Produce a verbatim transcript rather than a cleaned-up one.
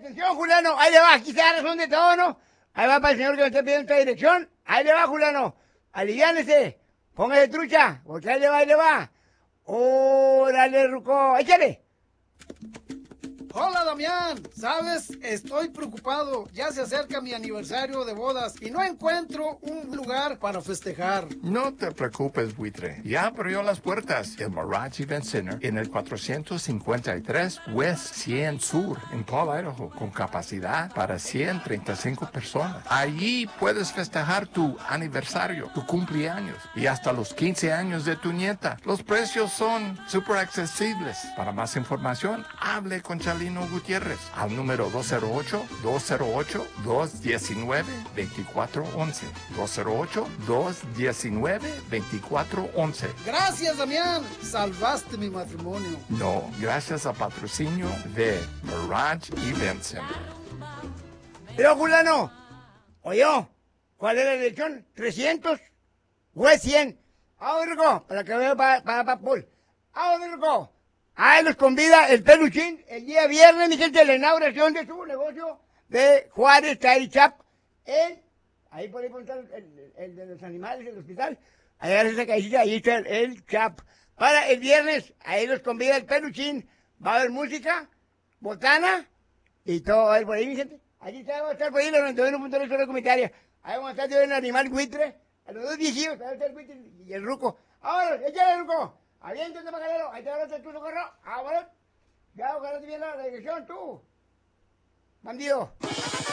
atención, Juliano, ahí le va, aquí se da razón de todo, ¿no? Ahí va para el señor que me está pidiendo esta dirección. Ahí le va, Juliano. Aliviánese. Póngase trucha, porque ahí le va, ahí le va. Órale, ruco, échale. Hola, Damián. ¿Sabes? Estoy preocupado. Ya se acerca mi aniversario de bodas y no encuentro un lugar para festejar. No te preocupes, buitre. Ya abrió las puertas. El Mirage Event Center en el cuatrocientos cincuenta y tres West cien Sur, en Paul, Idaho, con capacidad para ciento treinta y cinco personas. Allí puedes festejar tu aniversario, tu cumpleaños y hasta los quince años de tu nieta. Los precios son súper accesibles. Para más información, hable con Chalino Gutiérrez al número dos cero ocho, dos cero ocho, dos uno nueve, dos cuatro uno uno. dos cero ocho, dos uno nueve, dos cuatro uno uno. Gracias, Damián. Salvaste mi matrimonio. No, gracias al patrocinio de Mirage Event Center. Pero, Juliano, oye, ¿cuál es la dirección? trescientos, West cien. Ah, rico, para que vea para, para, para Paul. Ah, rico. Ahí los convida el Peluchín el día viernes, mi gente, la inauguración de su negocio de Juárez Tire Shop en, ahí por ahí por el, el, el de los animales del hospital, allá en esa callecita, ahí está el, el shop. Para el viernes, ahí los convida el Peluchín, va a haber música, botana y todo, ahí por ahí, mi gente. Allí está, va a estar por ahí la noventa y uno punto nueve zona comunitaria. Ahí vamos a estar viendo el animal buitre, a los dos viejitos, ahí está el buitre y el ruco. Ahora, échale el ruco. Aviéntate, Magalero, ahí te va a hacer tu socorro. Ah, bueno, ya, ojalá te viene la dirección, tú, bandido.